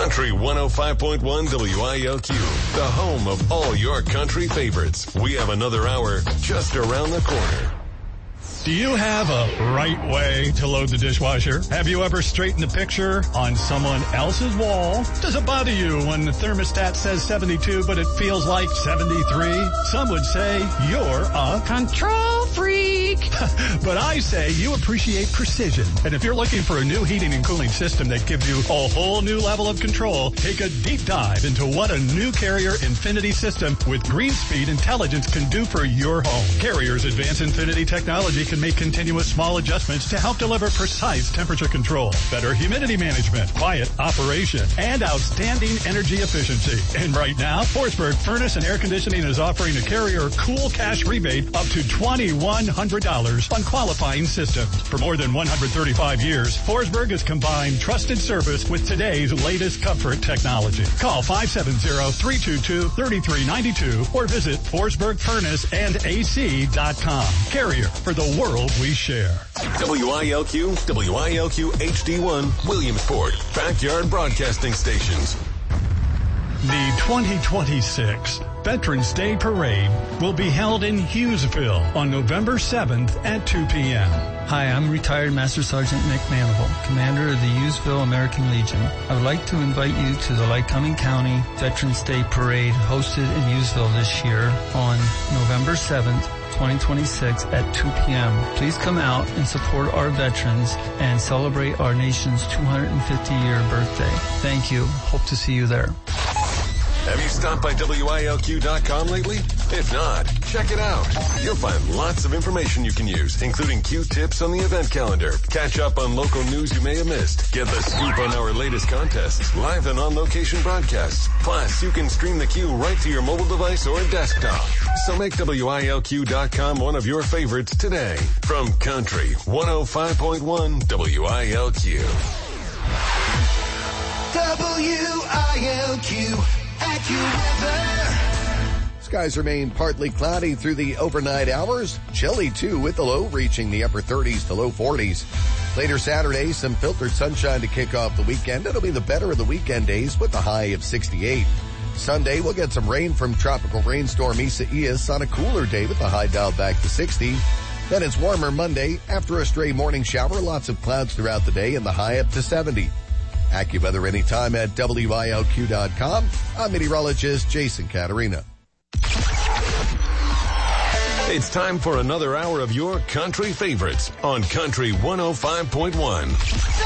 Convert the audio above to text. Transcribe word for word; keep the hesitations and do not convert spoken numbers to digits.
Country one oh five point one W I L Q, the home of all your country favorites. We have another hour just around the corner. Do you have a right way to load the dishwasher? Have you ever straightened the picture on someone else's wall? Does it bother you when the thermostat says seventy-two but it feels like seventy-three? Some would say you're a control freak. But I say you appreciate precision. And if you're looking for a new heating and cooling system that gives you a whole new level of control, take a deep dive into what a new Carrier Infinity system with GreenSpeed intelligence can do for your home. Carrier's advanced Infinity technology can make continuous small adjustments to help deliver precise temperature control, better humidity management, quiet operation, and outstanding energy efficiency. And right now, Forsberg Furnace and Air Conditioning is offering a Carrier Cool Cash rebate up to twenty-one hundred dollars on qualifying systems. For more than one hundred thirty-five years, Forsberg has combined trusted service with today's latest comfort technology. Call five seven zero, three two two, three three nine two or visit Forsberg Furnace and A C dot com. Carrier, for the world we share. W I L Q, W I L Q H D one, Williamsport, Backyard Broadcasting Stations. The twenty twenty-six Veterans Day Parade will be held in Hughesville on November seventh at two p.m. Hi, I'm retired Master Sergeant Nick Manival, commander of the Hughesville American Legion. I would like to invite you to the Lycoming County Veterans Day Parade hosted in Hughesville this year on November seventh, twenty twenty-six at two p.m. Please come out and support our veterans and celebrate our nation's two hundred fiftieth year birthday. Thank you. Hope to see you there. Have you stopped by W I L Q dot com lately? If not, check it out. You'll find lots of information you can use, including Q tips on the event calendar. Catch up on local news you may have missed. Get the scoop on our latest contests, live and on-location broadcasts. Plus, you can stream the Q right to your mobile device or desktop. So make W I L Q dot com one of your favorites today. From Country one oh five point one W I L Q. W I L Q. AccuWeather. Skies remain partly cloudy through the overnight hours. Chilly, too, with the low reaching the upper thirties to low forties. Later Saturday, some filtered sunshine to kick off the weekend. It'll be the better of the weekend days with a high of sixty-eight. Sunday, we'll get some rain from tropical rainstorm Isaias on a cooler day with the high dialed back to sixty. Then it's warmer Monday. After a stray morning shower, lots of clouds throughout the day and the high up to seventy. AccuWeather anytime at W I L Q dot com. I'm meteorologist Jason Caterina. It's time for another hour of your country favorites on Country one oh five point one.